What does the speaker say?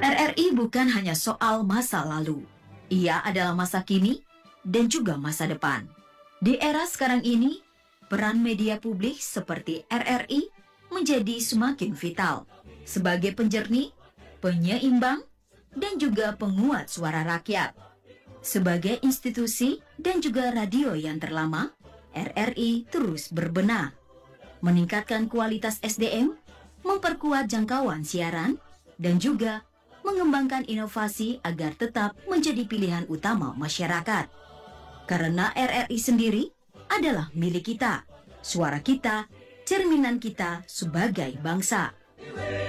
RRI bukan hanya soal masa lalu. Ia adalah masa kini dan juga masa depan. Di era sekarang ini, peran media publik seperti RRI menjadi semakin vital sebagai penjernih, penyeimbang, dan juga penguat suara rakyat. Sebagai institusi dan juga radio yang terlama, RRI terus berbenah, meningkatkan kualitas SDM, memperkuat jangkauan siaran, dan juga mengembangkan inovasi agar tetap menjadi pilihan utama masyarakat. Karena RRI sendiri adalah milik kita, suara kita, cerminan kita sebagai bangsa.